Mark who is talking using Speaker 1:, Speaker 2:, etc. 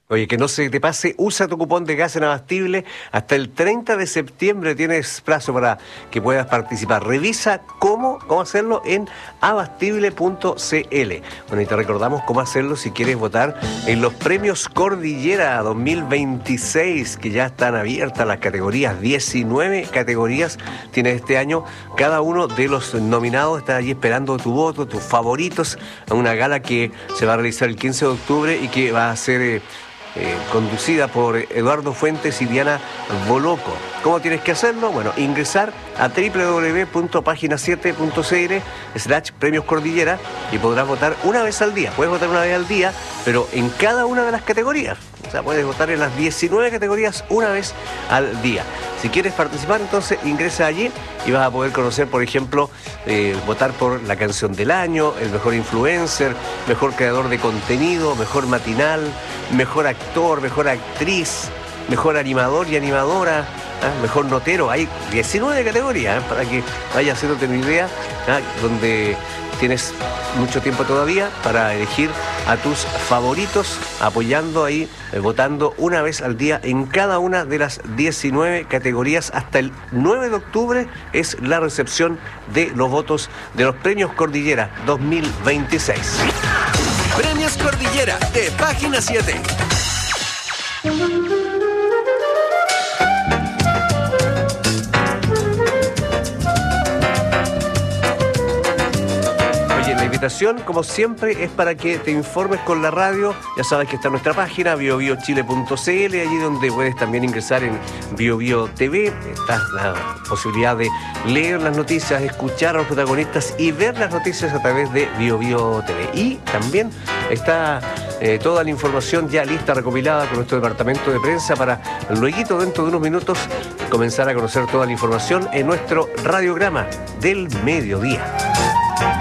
Speaker 1: Oye, que no se te pase, usa tu cupón de gas en Abastible. Hasta el 30 de septiembre tienes plazo para que puedas participar. Revisa cómo hacerlo en abastible.cl. Bueno, y te recordamos cómo hacerlo si quieres votar en los premios Cordillera 2026, que ya están abiertas las categorías. 19 categorías tienes este año. Cada uno de los nominados está allí esperando tu voto, tus favoritos, a una gala que se va a realizar el 15 de octubre y que va a ser conducida por Eduardo Fuentes y Diana Boloco. ¿Cómo tienes que hacerlo? Bueno, ingresar a www.pagina7.cl/premios Cordillera y podrás votar una vez al día. Puedes votar una vez al día, pero en cada una de las categorías. O sea, puedes votar en las 19 categorías una vez al día. Si quieres participar, entonces ingresa allí y vas a poder conocer, por ejemplo, votar por la canción del año, el mejor influencer, mejor creador de contenido, mejor matinal, mejor actor, mejor actriz, mejor animador y animadora, mejor notero. Hay 19 categorías, para que vayas haciéndote una idea, donde tienes mucho tiempo todavía para elegir a tus favoritos, apoyando ahí, votando una vez al día en cada una de las 19 categorías. Hasta el 9 de octubre es la recepción de los votos de los Premios Cordillera 2026.
Speaker 2: Premios Cordillera de Página 7.
Speaker 1: La invitación, como siempre, es para que te informes con la radio. Ya sabes que está nuestra página biobiochile.cl, allí donde puedes también ingresar en BioBio TV. Está la posibilidad de leer las noticias, escuchar a los protagonistas y ver las noticias a través de BioBio TV. Y también está toda la información ya lista, recopilada con nuestro departamento de prensa para luego, dentro de unos minutos, comenzar a conocer toda la información en nuestro radiograma del mediodía.